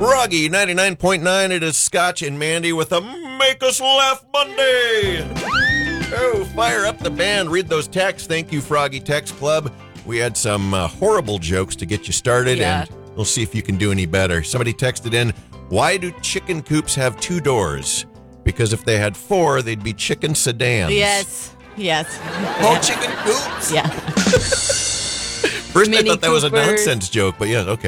Froggy 99.9. It is Scotch and Mandy with a Make Us Laugh Monday. Oh, fire up the band. Read those texts. Thank you, Froggy Text Club. We had some horrible jokes to get you started, and we'll see if you can do any better. Somebody texted in, why do chicken coops have 2 doors? Because if they had 4, they'd be chicken sedans. Yes. Oh, chicken coops? Yeah. First, I Mini thought that was a Coopers. nonsense joke, but yeah, okay.